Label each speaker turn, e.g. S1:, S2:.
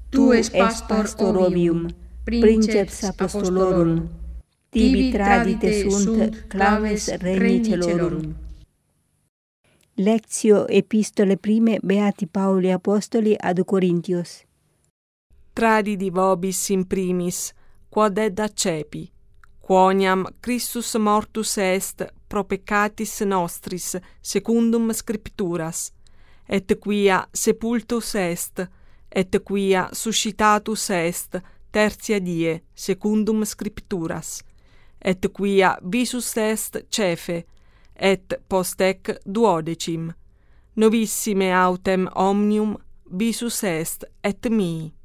S1: Tu es pastor ovium, princeps apostolorum, tibi tradite sunt claves regni celorum.
S2: Lectio epistole prime Beati Pauli Apostoli ad Corintios.
S3: Tradidi vobis in primis, quod ed accepi, quoniam Christus mortus est pro peccatis nostris secundum scripturas, et quia sepultus est, et quia suscitatus est tertia die secundum scripturas, et quia visus est cefe, et post ec duodecim, novissime autem omnium visus est et mii.